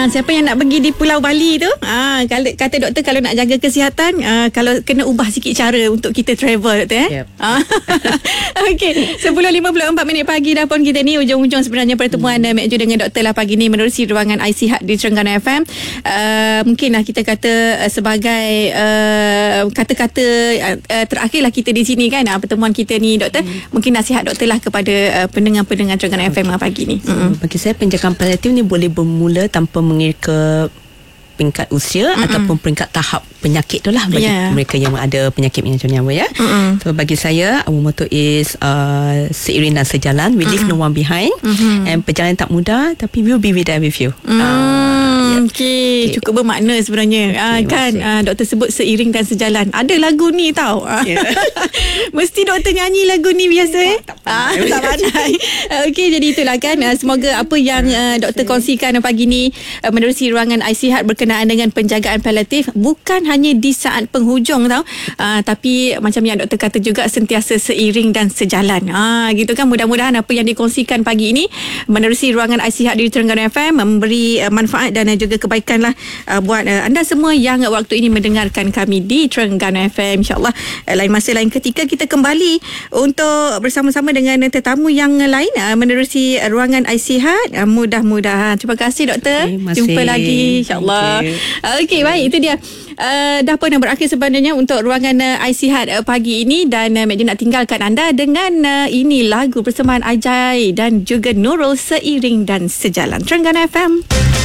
Siapa yang nak pergi di Pulau Bali tu, kata doktor kalau nak jaga kesihatan, kalau kena ubah sikit cara untuk kita travel, doktor. Yep. Okey, 10.54 pagi dah pun kita ni ujung-ujung sebenarnya pertemuan Mek Ju dengan doktor lah pagi ni menerusi ruangan IC Hub di Terengganu FM. Mungkinlah kita kata sebagai kata-kata terakhirlah kita di sini kan, pertemuan kita ni doktor. Mungkin nasihat doktor lah kepada pendengar-pendengar Terengganu FM pagi ni. Bagi saya penjagaan paliatif ni boleh bermula tanpa mengira peringkat usia ataupun peringkat tahap penyakit tu lah bagi mereka yang ada penyakit macam nyawa ya. So bagi saya our motto is seiring dan sejalan, we leave no one behind, and perjalanan tak mudah tapi we'll be there with you. Okay. Cukup bermakna sebenarnya. Kan doktor sebut seiring dan sejalan. Ada lagu ni tau. Mesti doktor nyanyi lagu ni biasa tak pandai. Okey, jadi itulah kan. Semoga apa yang doktor kongsikan pagi ni menerusi ruangan IC Hub berkenaan dengan penjagaan paliatif bukan hanya di saat penghujung tau, tapi macam yang doktor kata juga sentiasa seiring dan sejalan. Gitu kan. Mudah-mudahan apa yang dikongsikan pagi ini menerusi ruangan IC Hub di Terengganu FM memberi manfaat dan juga kebaikan lah buat anda semua yang waktu ini mendengarkan kami di Terengganu FM. InsyaAllah lain masa lain ketika kita kembali untuk bersama-sama dengan tetamu yang lain menerusi ruangan IC Hub. Mudah-mudahan. Terima kasih doktor. Jumpa lagi insyaAllah. Okey, baik, itu dia. Dah pun berakhir sebenarnya untuk ruangan IC Hub pagi ini, dan Mek Ju nak tinggalkan anda dengan ini lagu persembahan Ajai dan juga Nurul, Seiring dan Sejalan. Terengganu FM.